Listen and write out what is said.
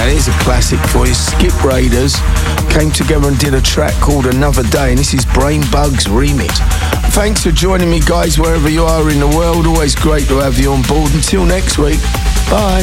And here's a classic for you. Skip Raiders came together and did a track called Another Day, and this is Brain Bugs remix. Thanks for joining me, guys, wherever you are in the world. Always great to have you on board. Until next week, bye.